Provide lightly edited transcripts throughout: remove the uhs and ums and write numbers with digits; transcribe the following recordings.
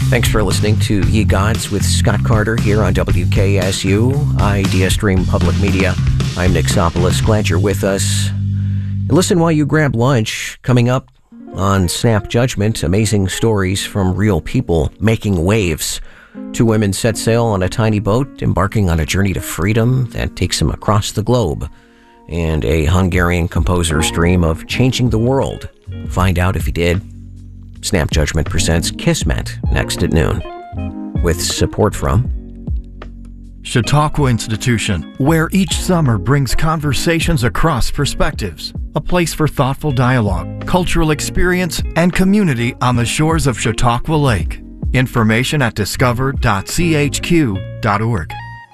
Thanks for listening to Ye Gods with Scott Carter here on WKSU, Idea Stream Public Media. I'm Nick Sopolis. Glad you're with us. Listen while you grab lunch. Coming up on Snap Judgment, amazing stories from real people making waves. Two women set sail on a tiny boat, embarking on a journey to freedom that takes them across the globe. And a Hungarian composer's dream of changing the world. Find out if he did. Snap Judgment presents Kismet next at noon, with support from Chautauqua Institution, where each summer brings conversations across perspectives. A place for thoughtful dialogue, cultural experience, and community on the shores of Chautauqua Lake. Information at discover.chq.org.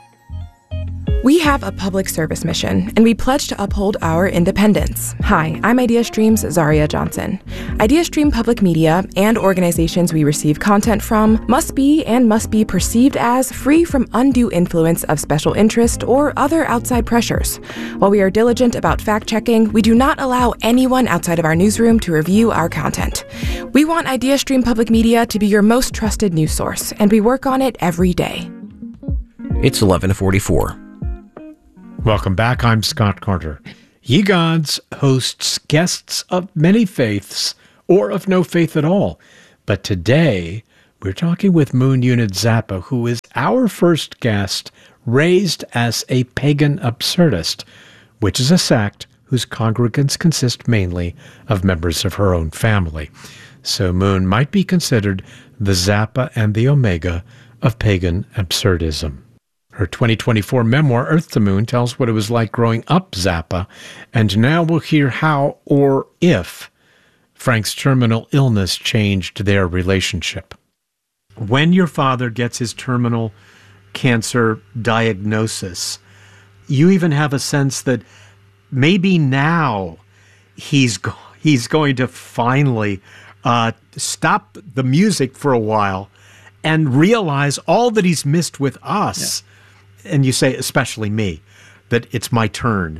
We have a public service mission, and we pledge to uphold our independence. Hi, I'm IdeaStream's Zaria Johnson. IdeaStream Public Media and organizations we receive content from must be perceived as free from undue influence of special interest or other outside pressures. While we are diligent about fact-checking, we do not allow anyone outside of our newsroom to review our content. We want IdeaStream Public Media to be your most trusted news source, and we work on it every day. It's 11:44. Welcome back. I'm Scott Carter. Ye Gods hosts guests of many faiths or of no faith at all. But today, we're talking with Moon Unit Zappa, who is our first guest, raised as a pagan absurdist, which is a sect whose congregants consist mainly of members of her own family. So Moon might be considered the Zappa and the Omega of pagan absurdism. Her 2024 memoir, Earth to Moon, tells what it was like growing up Zappa, and now we'll hear how or if Frank's terminal illness changed their relationship. When your father gets his terminal cancer diagnosis, you even have a sense that maybe now he's going to finally stop the music for a while and realize all that he's missed with us. Yeah. And you say, especially me, that it's my turn.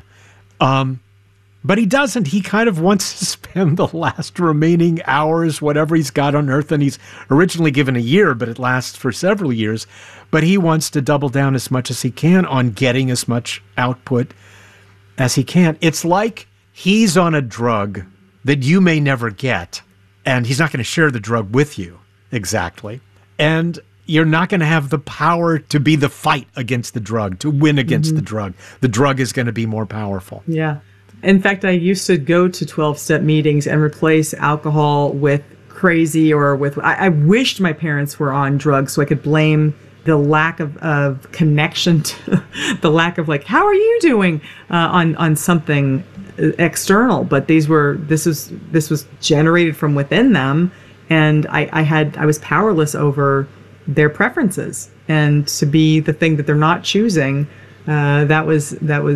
But he doesn't. He kind of wants to spend the last remaining hours, whatever he's got on Earth, and he's originally given a year, but it lasts for several years. But he wants to double down as much as he can on getting as much output as he can. It's like he's on a drug that you may never get, and he's not going to share the drug with you, exactly. And you're not going to have the power to be the fight against the drug, to win against the drug. The drug is going to be more powerful. Yeah. In fact, I used to go to 12-step meetings and replace alcohol with crazy or with... I wished my parents were on drugs so I could blame the lack of connection to the lack of, like, how are you doing on something external. But this was generated from within them. And I was powerless over their preferences, and to be the thing that they're not choosing, that was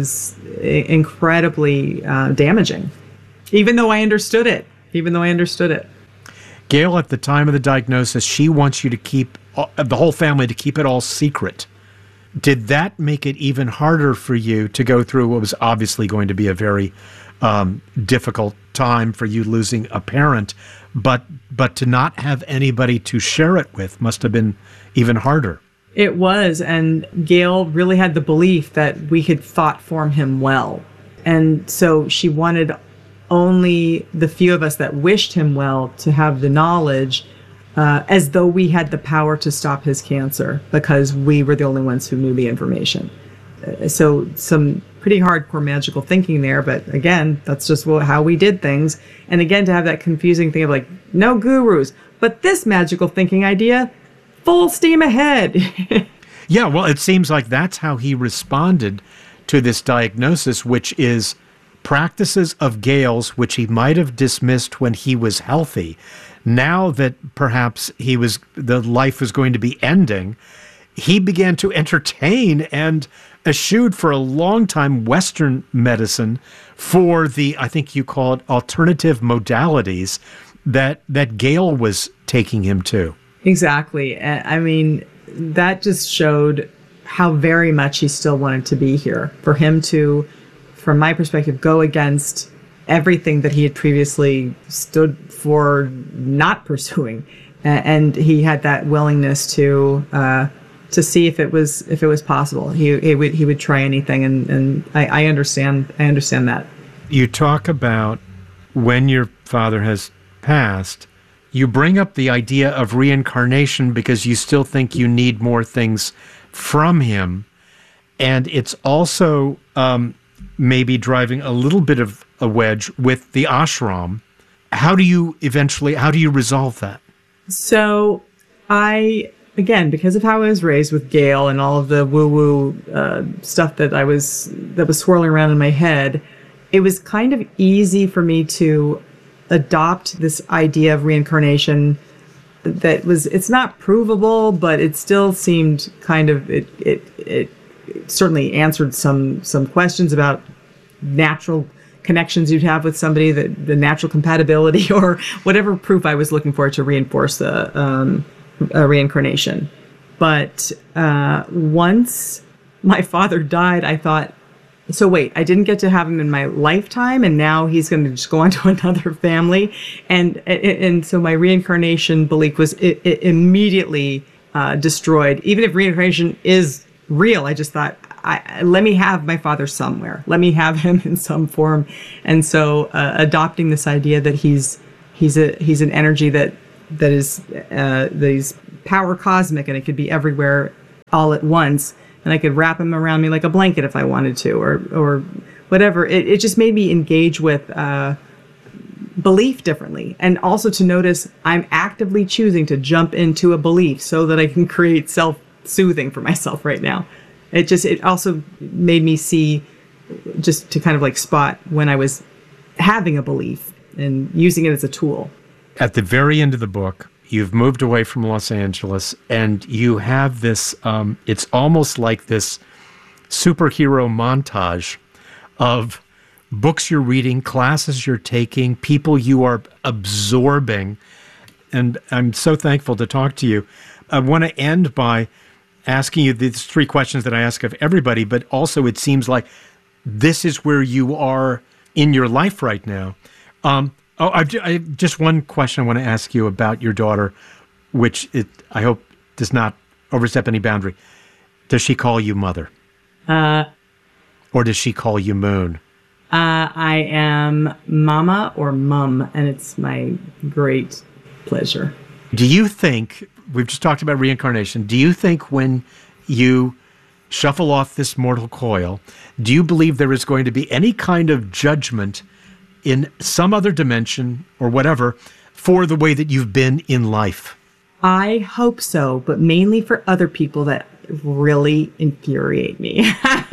incredibly damaging. Even though I understood it. Gail, at the time of the diagnosis, she wants you to keep the whole family to keep it all secret. Did that make it even harder for you to go through what was obviously going to be a very difficult time for you losing a parent? But to not have anybody to share it with must have been even harder. It was, and Gail really had the belief that we could thought form him well. And so she wanted only the few of us that wished him well to have the knowledge, as though we had the power to stop his cancer, because we were the only ones who knew the information. So some pretty hardcore magical thinking there, but again, that's just how we did things. And again, to have that confusing thing of like, no gurus, but this magical thinking idea, full steam ahead. Yeah, well, it seems like that's how he responded to this diagnosis, which is practices of Gail's, which he might have dismissed when he was healthy. Now that perhaps the life was going to be ending, he began to entertain and eschewed for a long time Western medicine for the, I think you call it, alternative modalities that Gail was taking him to. Exactly. I mean, that just showed how very much he still wanted to be here. For him to, from my perspective, go against everything that he had previously stood for not pursuing and he had that willingness to see if it was possible. He would try anything, and I understand that. You talk about when your father has passed, you bring up the idea of reincarnation because you still think you need more things from him. And it's also maybe driving a little bit of a wedge with the ashram. How do you resolve that? So again, because of how I was raised with Gail and all of the woo-woo stuff that was swirling around in my head, it was kind of easy for me to adopt this idea of reincarnation it's not provable, but it still seemed kind of, it certainly answered some questions about natural connections you'd have with somebody, the natural compatibility or whatever proof I was looking for to reinforce the reincarnation. But once my father died, I thought, so wait, I didn't get to have him in my lifetime, and now he's going to just go on to another family. And so my reincarnation belief was immediately destroyed. Even if reincarnation is real, I just thought, let me have my father somewhere. Let me have him in some form. And so adopting this idea that he's an energy that is power cosmic, and it could be everywhere all at once. And I could wrap him around me like a blanket if I wanted to, or whatever. It just made me engage with belief differently. And also to notice I'm actively choosing to jump into a belief so that I can create self-soothing for myself right now. It also made me see, just to kind of like spot when I was having a belief and using it as a tool. At the very end of the book, you've moved away from Los Angeles, and you have this, it's almost like this superhero montage of books you're reading, classes you're taking, people you are absorbing. And I'm so thankful to talk to you. I want to end by asking you these three questions that I ask of everybody, but also it seems like this is where you are in your life right now. I just one question I want to ask you about your daughter, which I hope does not overstep any boundary. Does she call you mother? Or does she call you Moon? I am mama or mum, and it's my great pleasure. Do you think, we've just talked about reincarnation, do you think when you shuffle off this mortal coil, do you believe there is going to be any kind of judgment in some other dimension or whatever for the way that you've been in life? I hope so, but mainly for other people that really infuriate me.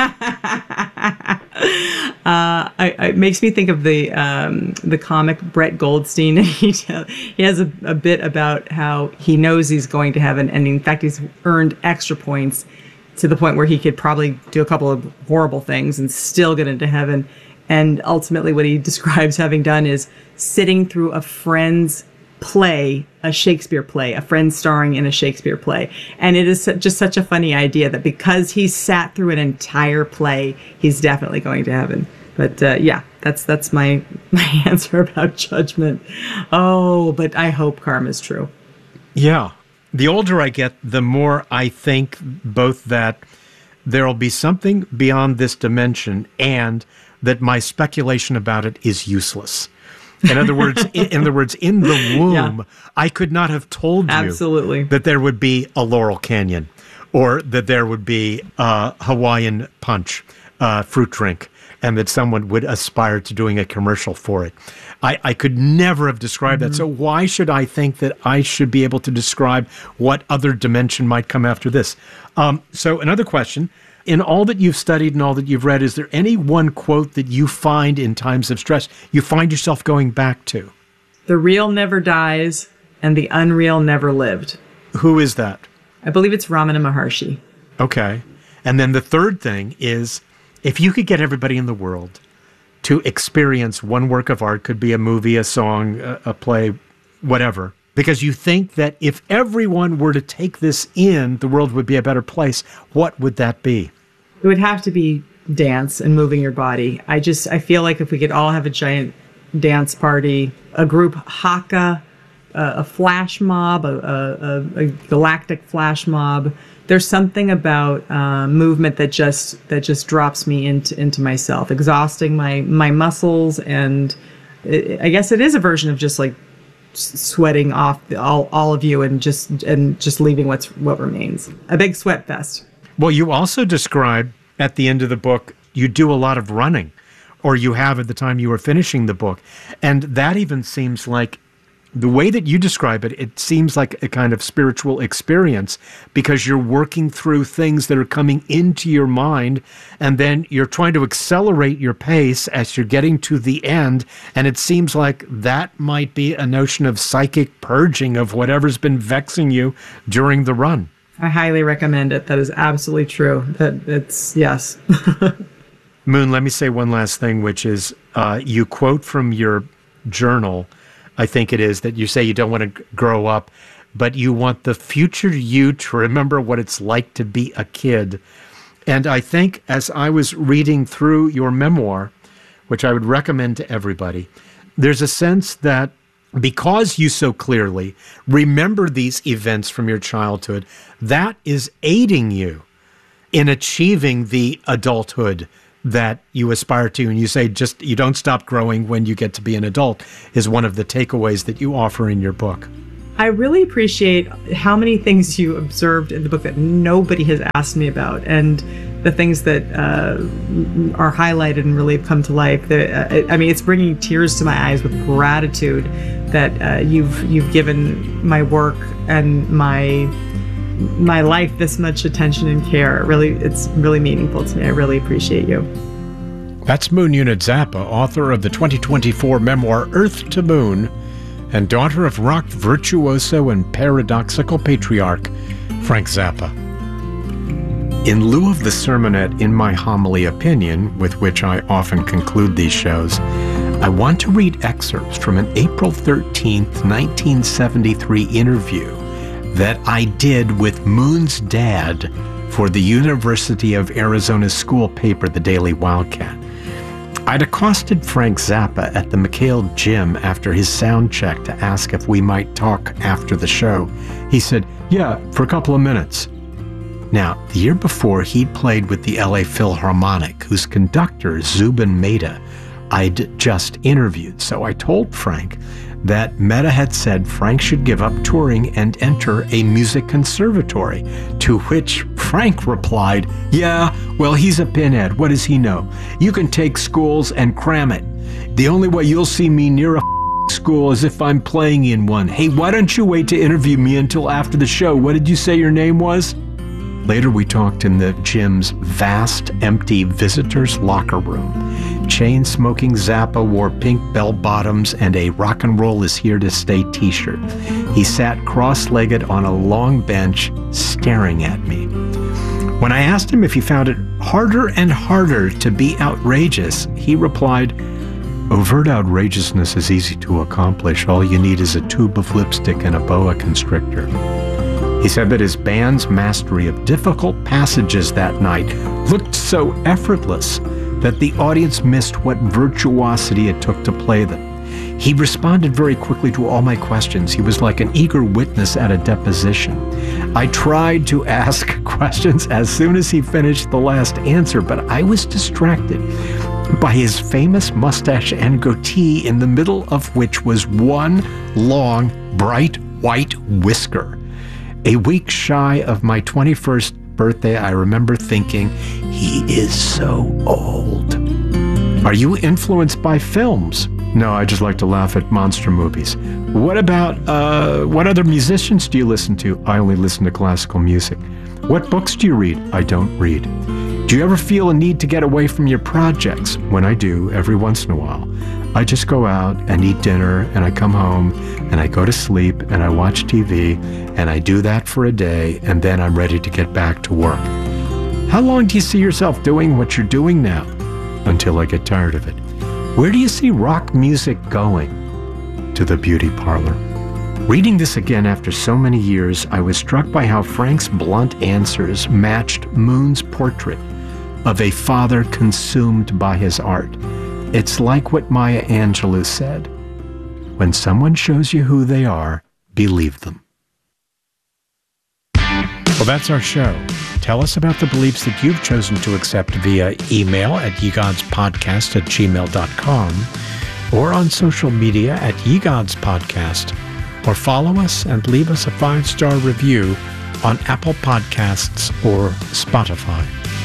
It makes me think of the comic Brett Goldstein. He has a bit about how he knows he's going to heaven, and in fact he's earned extra points to the point where he could probably do a couple of horrible things and still get into heaven. And ultimately what he describes having done is sitting through a friend's play, a Shakespeare play, a friend starring in a Shakespeare play. And it is just such a funny idea that because he sat through an entire play, he's definitely going to heaven. But yeah, that's my answer about judgment. Oh, but I hope karma's true. Yeah. The older I get, the more I think both that there'll be something beyond this dimension and that my speculation about it is useless. In other words, in the womb, yeah, I could not have told you that there would be a Laurel Canyon, or that there would be a Hawaiian Punch fruit drink, and that someone would aspire to doing a commercial for it. I could never have described that. So why should I think that I should be able to describe what other dimension might come after this? So another question. In all that you've studied and all that you've read, is there any one quote that you find in times of stress you find yourself going back to? The real never dies, and the unreal never lived. Who is that? I believe it's Ramana Maharshi. Okay. And then the third thing is, if you could get everybody in the world to experience one work of art, could be a movie, a song, a play, whatever, because you think that if everyone were to take this in, the world would be a better place, what would that be? It would have to be dance and moving your body. I feel like if we could all have a giant dance party, a group haka, a flash mob, a galactic flash mob. There's something about movement that just drops me into myself, exhausting my muscles, and I guess it is a version of just like sweating off all of you and just leaving what remains. A big sweat fest. Well, you also describe at the end of the book, you do a lot of running, or you have at the time you were finishing the book. And that even seems like, the way that you describe it, it seems like a kind of spiritual experience, because you're working through things that are coming into your mind, and then you're trying to accelerate your pace as you're getting to the end. And it seems like that might be a notion of psychic purging of whatever's been vexing you during the run. I highly recommend it. That is absolutely true. Yes. Moon, let me say one last thing, which is you quote from your journal, I think it is, that you say you don't want to grow up, but you want the future you to remember what it's like to be a kid. And I think as I was reading through your memoir, which I would recommend to everybody, there's a sense that because you so clearly remember these events from your childhood, that is aiding you in achieving the adulthood that you aspire to. And you say just you don't stop growing when you get to be an adult is one of the takeaways that you offer in your book. I really appreciate how many things you observed in the book that nobody has asked me about, and the things that are highlighted and really come to life. It's bringing tears to my eyes with gratitude that you've given my work and my life this much attention and care. It's really meaningful to me. I really appreciate you. That's Moon Unit Zappa, author of the 2024 memoir Earth to Moon, and daughter of rock virtuoso and paradoxical patriarch Frank Zappa. In lieu of the sermonette in my homily opinion, with which I often conclude these shows, I want to read excerpts from an April 13th, 1973 interview that I did with Moon's dad for the University of Arizona's school paper, the Daily Wildcat. I'd accosted Frank Zappa at the McHale gym after his sound check to ask if we might talk after the show. He said, "Yeah, for a couple of minutes." Now, the year before, he'd played with the LA Philharmonic, whose conductor, Zubin Mehta, I'd just interviewed. So I told Frank that Mehta had said Frank should give up touring and enter a music conservatory, to which Frank replied, "Yeah, well, he's a pinhead. What does he know? You can take schools and cram it. The only way you'll see me near a school is if I'm playing in one. Hey, why don't you wait to interview me until after the show? What did you say your name was?" Later, we talked in the gym's vast, empty visitors' locker room. Chain-smoking Zappa wore pink bell-bottoms and a rock and roll is here to stay t-shirt. He sat cross-legged on a long bench, staring at me. When I asked him if he found it harder and harder to be outrageous, he replied, "Overt outrageousness is easy to accomplish. All you need is a tube of lipstick and a boa constrictor." He said that his band's mastery of difficult passages that night looked so effortless that the audience missed what virtuosity it took to play them. He responded very quickly to all my questions. He was like an eager witness at a deposition. I tried to ask questions as soon as he finished the last answer, but I was distracted by his famous mustache and goatee, in the middle of which was one long, bright white whisker. A week shy of my 21st birthday, I remember thinking, he is so old. Are you influenced by films? No, I just like to laugh at monster movies. What about, what other musicians do you listen to? I only listen to classical music. What books do you read? I don't read. Do you ever feel a need to get away from your projects? When I do, every once in a while, I just go out and eat dinner, and I come home and I go to sleep and I watch TV, and I do that for a day, and then I'm ready to get back to work. How long do you see yourself doing what you're doing now? Until I get tired of it. Where do you see rock music going? To the beauty parlor. Reading this again after so many years, I was struck by how Frank's blunt answers matched Moon's portrait of a father consumed by his art. It's like what Maya Angelou said, "When someone shows you who they are, believe them. Well, that's our show. Tell us about the beliefs that you've chosen to accept via email at yegodspodcast@gmail.com or on social media at yegodspodcast, or follow us and leave us a 5-star review on Apple Podcasts or Spotify.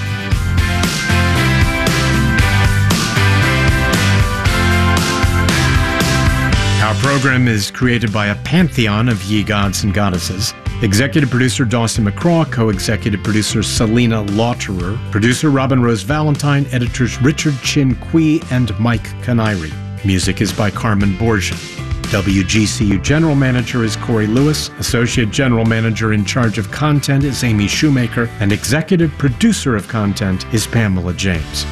Our program is created by a pantheon of ye gods and goddesses. Executive producer Dawson McCraw, co-executive producer Selena Lauterer, producer Robin Rose Valentine, editors Richard Chin Kui and Mike Canary. Music is by Carmen Borgia. WGCU General Manager is Corey Lewis, Associate General Manager in charge of content is Amy Shoemaker, and Executive Producer of Content is Pamela James.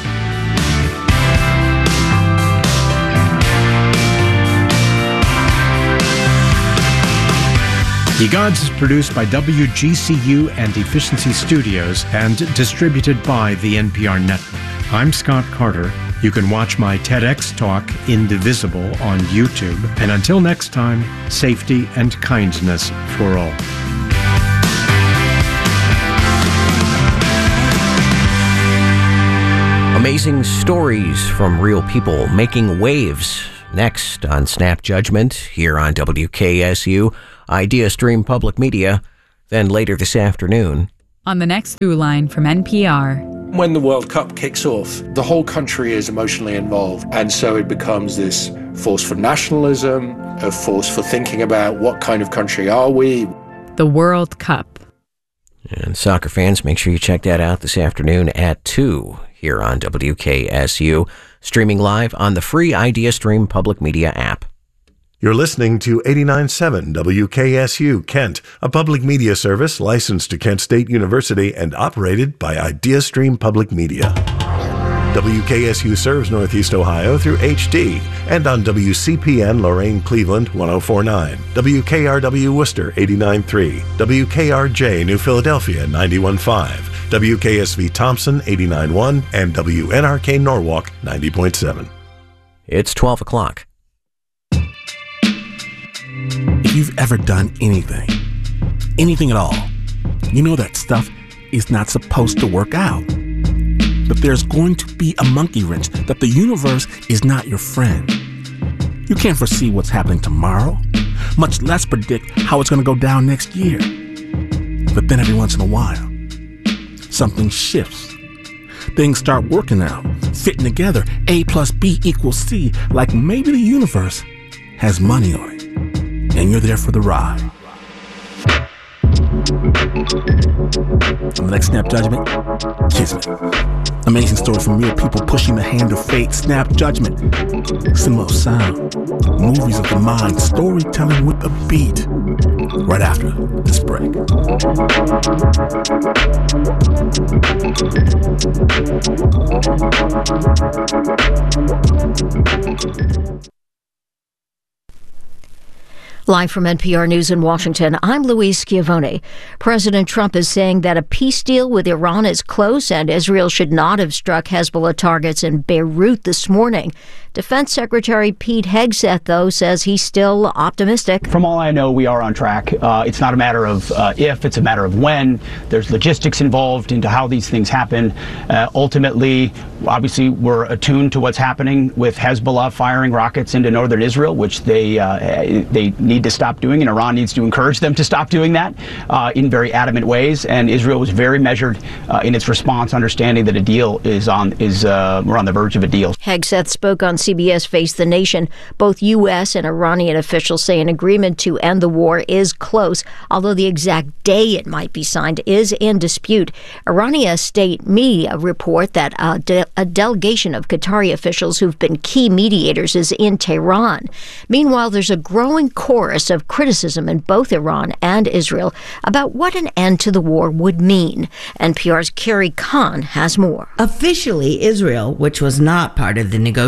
Ye Gods is produced by WGCU and Efficiency Studios and distributed by the NPR Network. I'm Scott Carter. You can watch my TEDx talk, Indivisible, on YouTube. And until next time, safety and kindness for all. Amazing stories from real people making waves. Next on Snap Judgment here on WKSU, Idea Stream Public Media. Then later this afternoon, on the next Through Line from NPR. When the World Cup kicks off, the whole country is emotionally involved. And so it becomes this force for nationalism, a force for thinking about what kind of country are we. The World Cup. And soccer fans, make sure you check that out this afternoon at 2 here on WKSU, streaming live on the free Idea Stream Public Media app. You're listening to 89.7 WKSU Kent, a public media service licensed to Kent State University and operated by IdeaStream Public Media. WKSU serves Northeast Ohio through HD and on WCPN Lorain Cleveland 104.9, WKRW Worcester 89.3, WKRJ New Philadelphia 91.5, WKSV Thompson 89.1, and WNRK Norwalk 90.7. It's 12 o'clock. If you've ever done anything at all, you know that stuff is not supposed to work out. But there's going to be a monkey wrench, that the universe is not your friend. You can't foresee what's happening tomorrow, much less predict how it's going to go down next year. But then every once in a while, something shifts. Things start working out, fitting together, A plus B equals C, like maybe the universe has money on it. And you're there for the ride. On the next Snap Judgment, Kismet. Amazing story from real people pushing the hand of fate. Snap Judgment. Symbol of sound. Movies of the mind. Storytelling with a beat. Right after this break. Live from NPR News in Washington, I'm Louise Schiavone. President Trump is saying that a peace deal with Iran is close and Israel should not have struck Hezbollah targets in Beirut this morning. Defense Secretary Pete Hegseth, though, says he's still optimistic. From all I know, we are on track. It's not a matter of if, it's a matter of when. There's logistics involved into how these things happen. Ultimately, obviously, we're attuned to what's happening with Hezbollah firing rockets into northern Israel, which they need to stop doing, and Iran needs to encourage them to stop doing that in very adamant ways. And Israel was very measured in its response, understanding that a deal we're on the verge of a deal. Hegseth spoke on CBS Face the Nation. Both U.S. and Iranian officials say an agreement to end the war is close, although the exact day it might be signed is in dispute. Iranian state media report that a delegation of Qatari officials who've been key mediators is in Tehran. Meanwhile, there's a growing chorus of criticism in both Iran and Israel about what an end to the war would mean. NPR's Carrie Kahn has more. Officially, Israel, which was not part of the negotiations,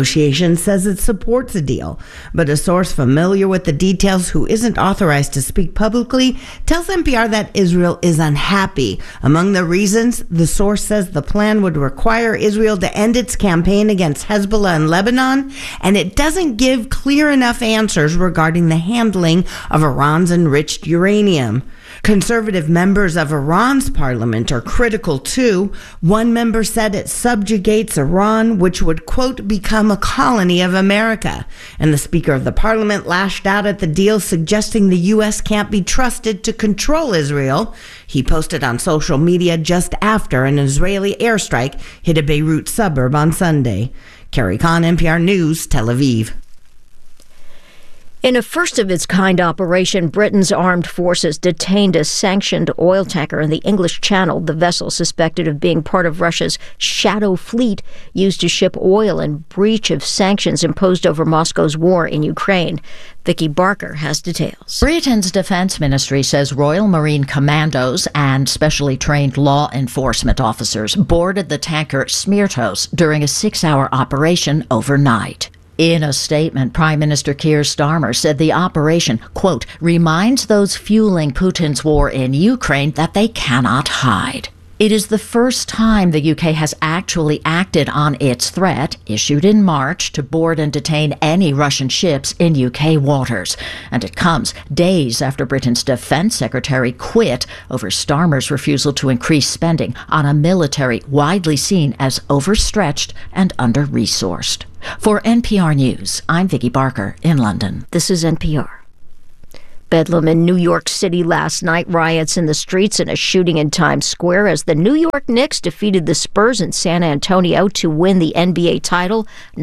television says it supports a deal, but a source familiar with the details who isn't authorized to speak publicly tells NPR that Israel is unhappy. Among the reasons, the source says the plan would require Israel to end its campaign against Hezbollah in Lebanon, and it doesn't give clear enough answers regarding the handling of Iran's enriched uranium. Conservative members of Iran's parliament are critical too. One member said it subjugates Iran, which would, quote, become a colony of America. And the Speaker of the Parliament lashed out at the deal, suggesting the U.S. can't be trusted to control Israel. He posted on social media just after an Israeli airstrike hit a Beirut suburb on Sunday. Carrie Kahn, NPR News, Tel Aviv. In a first-of-its-kind operation, Britain's armed forces detained a sanctioned oil tanker in the English Channel. The vessel, suspected of being part of Russia's shadow fleet, used to ship oil in breach of sanctions imposed over Moscow's war in Ukraine. Vicky Barker has details. Britain's defense ministry says Royal Marine Commandos and specially trained law enforcement officers boarded the tanker Smirtos during a 6-hour operation overnight. In a statement, Prime Minister Keir Starmer said the operation, quote, reminds those fueling Putin's war in Ukraine that they cannot hide. It is the first time the UK has actually acted on its threat, issued in March, to board and detain any Russian ships in UK waters. And it comes days after Britain's defense secretary quit over Starmer's refusal to increase spending on a military widely seen as overstretched and under-resourced. For NPR News, I'm Vicky Barker in London. This is NPR. Bedlam in New York City last night, riots in the streets and a shooting in Times Square as the New York Knicks defeated the Spurs in San Antonio to win the NBA title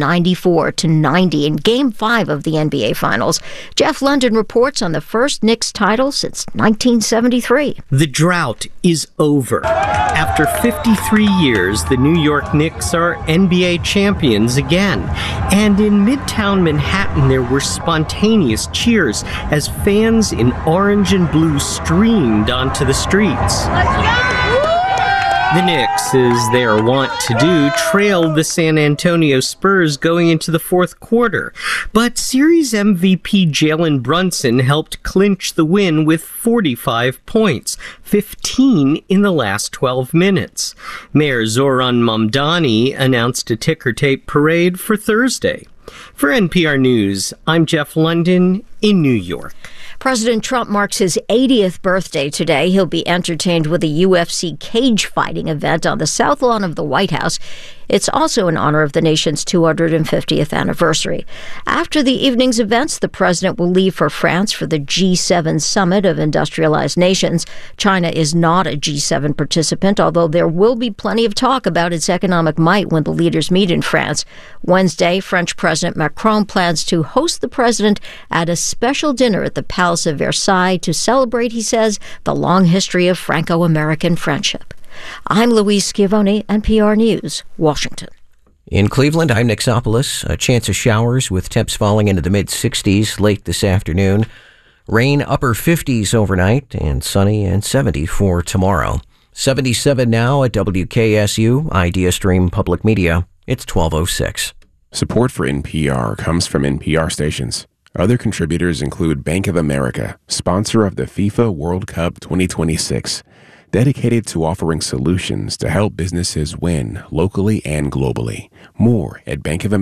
94-90 in Game 5 of the NBA Finals. Jeff London reports on the first Knicks title since 1973. The drought is over. After 53 years, the New York Knicks are NBA champions again. And in Midtown Manhattan, there were spontaneous cheers as fans in orange and blue streamed onto the streets. Let's go! The Knicks, as they are wont to do, trailed the San Antonio Spurs going into the fourth quarter. But Series MVP Jalen Brunson helped clinch the win with 45 points, 15 in the last 12 minutes. Mayor Zoran Mamdani announced a ticker tape parade for Thursday. For NPR News, I'm Jeff London in New York. President Trump marks his 80th birthday today. He'll be entertained with a UFC cage fighting event on the South Lawn of the White House. It's also in honor of the nation's 250th anniversary. After the evening's events, the president will leave for France for the G7 summit of industrialized nations. China is not a G7 participant, although there will be plenty of talk about its economic might when the leaders meet in France. Wednesday, French President Macron plans to host the president at a special dinner at the Palace of Versailles to celebrate, he says, the long history of Franco-American friendship. I'm Louise Schiavone, NPR News, Washington. In Cleveland, I'm Nick Sopolis. A chance of showers with temps falling into the mid-60s late this afternoon. Rain upper 50s overnight and sunny and 70 for tomorrow. 77 now at WKSU, Idea Stream Public Media. It's 12:06. Support for NPR comes from NPR stations. Other contributors include Bank of America, sponsor of the FIFA World Cup 2026. Dedicated to offering solutions to help businesses win locally and globally. More at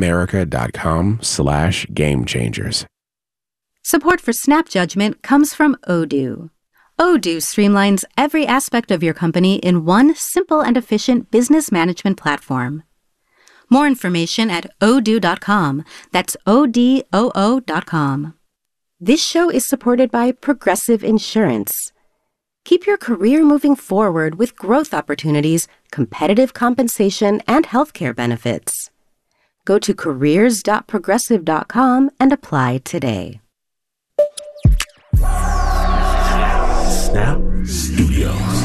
bankofamerica.com/gamechangers. Support for Snap Judgment comes from Odoo. Odoo streamlines every aspect of your company in one simple and efficient business management platform. More information at odoo.com. That's ODOO.com. This show is supported by Progressive Insurance. Keep your career moving forward with growth opportunities, competitive compensation, and healthcare benefits. Go to careers.progressive.com and apply today. Snap Studios.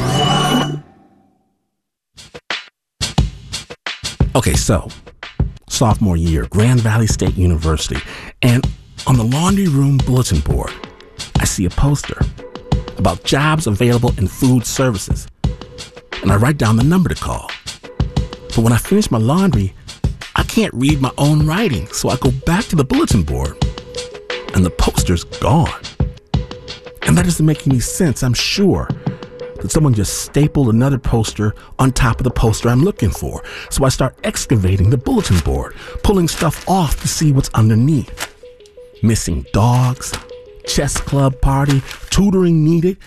Okay, so, sophomore year, Grand Valley State University, and on the laundry room bulletin board, I see a poster about jobs available in food services. And I write down the number to call. But when I finish my laundry, I can't read my own writing, so I go back to the bulletin board, and the poster's gone. And that doesn't make any sense. I'm sure that someone just stapled another poster on top of the poster I'm looking for. So I start excavating the bulletin board, pulling stuff off to see what's underneath. Missing dogs, chess club party, tutoring needed.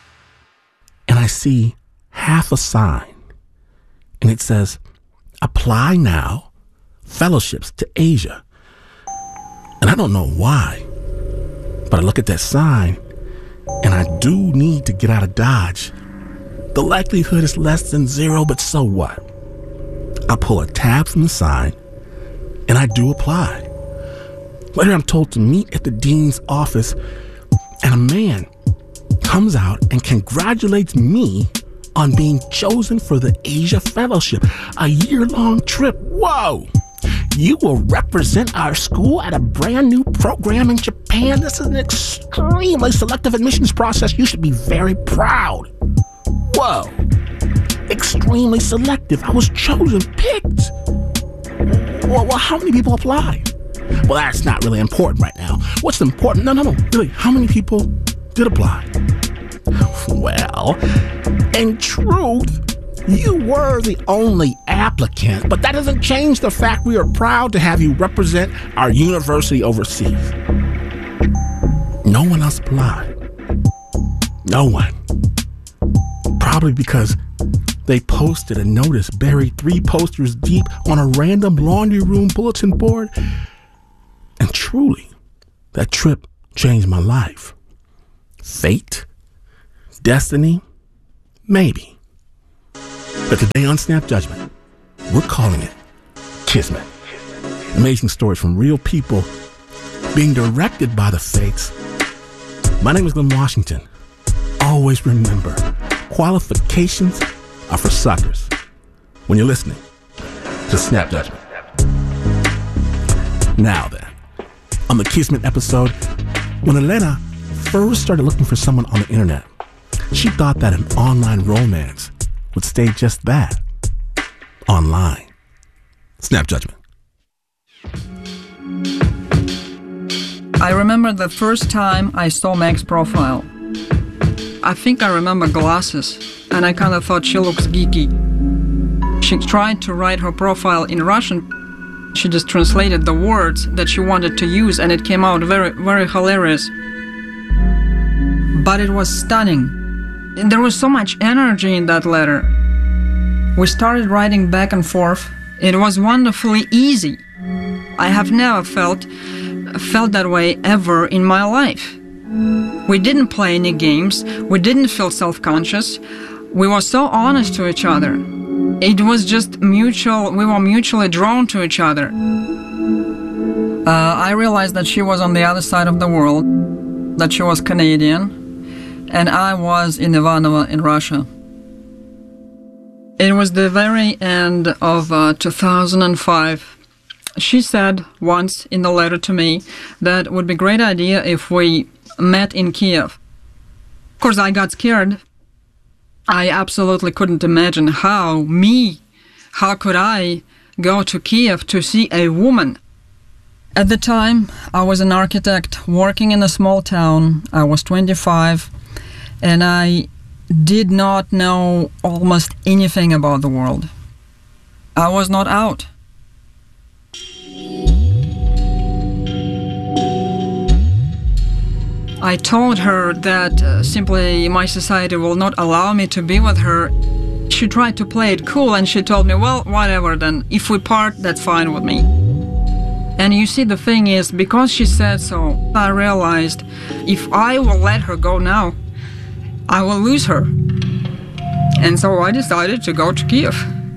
And I see half a sign. And it says, apply now, fellowships to Asia. And I don't know why, but I look at that sign and I do need to get out of Dodge. The likelihood is less than 0, but so what? I pull a tab from the sign and I do apply. Later I'm told to meet at the dean's office, and a man comes out and congratulates me on being chosen for the Asia Fellowship, a year-long trip. Whoa! You will represent our school at a brand new program in Japan. This is an extremely selective admissions process. You should be very proud. Whoa. Extremely selective. I was chosen, picked. Well, how many people applied? Well, that's not really important right now. What's important? No. Really, how many people did apply? Well, in truth, you were the only applicant, but that doesn't change the fact we are proud to have you represent our university overseas. No one else applied. No one. Probably because they posted a notice buried 3 posters deep on a random laundry room bulletin board. And truly, that trip changed my life. Fate? Destiny? Maybe. But today on Snap Judgment, we're calling it Kismet. Amazing stories from real people being directed by the fates. My name is Glenn Washington. Always remember, qualifications are for suckers. When you're listening to Snap Judgment. Now then, on the Kismet episode, when Elena first started looking for someone on the internet, she thought that an online romance would stay just that, online. Snap Judgment. I remember the first time I saw Meg's profile. I think I remember glasses, and I kind of thought she looks geeky. She tried to write her profile in Russian. She just translated the words that she wanted to use, and it came out very, very hilarious. But it was stunning. And there was so much energy in that letter. We started writing back and forth. It was wonderfully easy. I have never felt that way ever in my life. We didn't play any games. We didn't feel self-conscious. We were so honest to each other. It was just mutual. We were mutually drawn to each other. I realized that she was on the other side of the world, that she was Canadian, and I was in Ivanovo in Russia. It was the very end of 2005. She said once in the letter to me that it would be a great idea if we met in Kiev. Of course, I got scared. I absolutely couldn't imagine how could I go to Kiev to see a woman? At the time, I was an architect working in a small town. I was 25, and I did not know almost anything about the world. I was not out. I told her that simply my society will not allow me to be with her. She tried to play it cool, and she told me, well, whatever then. If we part, that's fine with me. And you see, the thing is, because she said so, I realized if I will let her go now, I will lose her. And so I decided to go to Kiev.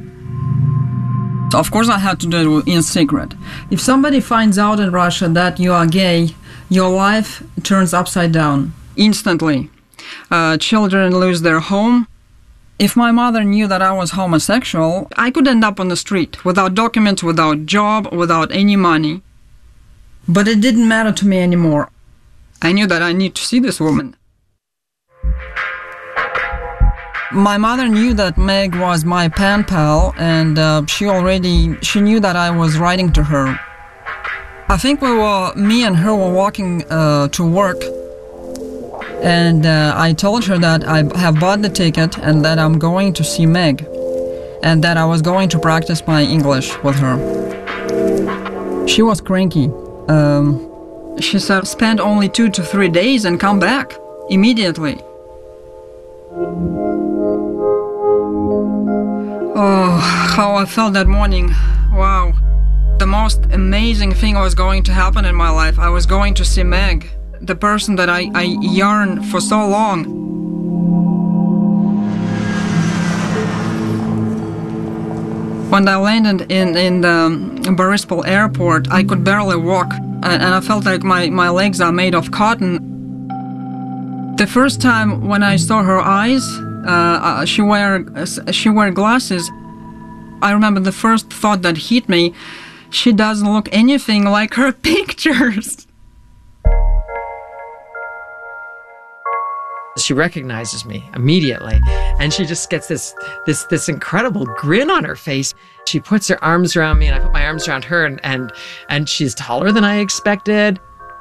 Of course, I had to do it in secret. If somebody finds out in Russia that you are gay, your life turns upside down instantly. Children lose their home. If my mother knew that I was homosexual, I could end up on the street without documents, without job, without any money. But it didn't matter to me anymore. I knew that I need to see this woman. My mother knew that Meg was my pen pal, and she knew that I was writing to her. I think me and her were walking to work, and I told her that I have bought the ticket and that I'm going to see Meg, and that I was going to practice my English with her. She was cranky. She said, spend only 2 to 3 days and come back immediately. Oh, how I felt that morning. Wow. The most amazing thing was going to happen in my life. I was going to see Meg, the person that I yearned for so long. When I landed in the Boryspil airport, I could barely walk, and I felt like my legs are made of cotton. The first time when I saw her eyes, she wear glasses. I remember the first thought that hit me, she doesn't look anything like her pictures. She recognizes me immediately, and she just gets this incredible grin on her face. She puts her arms around me, and I put my arms around her, and she's taller than I expected.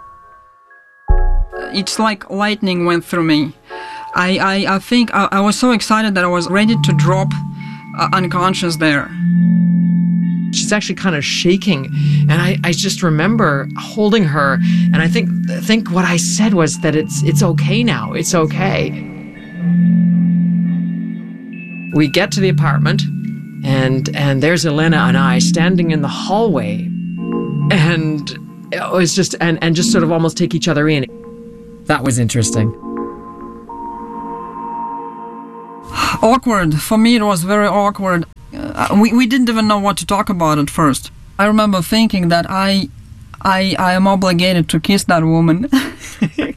It's like lightning went through me. I think I was so excited that I was ready to drop unconscious there. She's actually kind of shaking, and I just remember holding her, and I think what I said was that it's okay now, it's okay. We get to the apartment, and there's Elena and I standing in the hallway, and it was just and just sort of almost take each other in. That was interesting. Awkward. For me, it was very awkward. We didn't even know what to talk about at first. I remember thinking that I am obligated to kiss that woman.